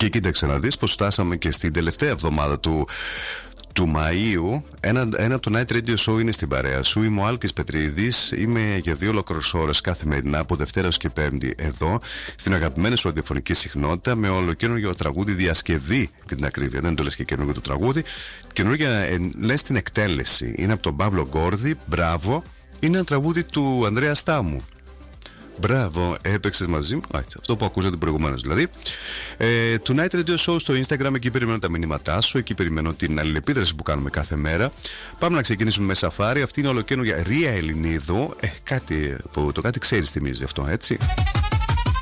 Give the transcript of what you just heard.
Και κοίταξε να δεις πως φτάσαμε και στην τελευταία εβδομάδα του Μαΐου. Ένα από το Night Radio Show είναι στην παρέα σου. Είμαι ο Άλκης Πετρίδης. Είμαι για 2 ολόκληρες ώρες καθημερινά από Δευτέρα και Πέμπτη εδώ στην αγαπημένη σου ραδιοφωνική συχνότητα με ολοκαίνουργιο τραγούδι διασκευή, για την ακρίβεια. Δεν το λες και καινούργιο το τραγούδι. Καινούργια λες την εκτέλεση. Είναι από τον Παύλο Γκόρδη. Μπράβο. Είναι ένα τραγούδι του Ανδρέα Στάμου. Μπράβο, έπαιξες μαζί μου. Αυτό που ακούσατε προηγουμένως δηλαδή. Το Night Radio Show στο Instagram, εκεί περιμένω τα μηνύματά σου, εκεί περιμένω την αλληλεπίδραση που κάνουμε κάθε μέρα. Πάμε να ξεκινήσουμε με σαφάρι. Αυτή είναι ολοκαίνουργια Ρία Ελληνίδου. Κάτι ξέρεις θυμίζει αυτό, έτσι.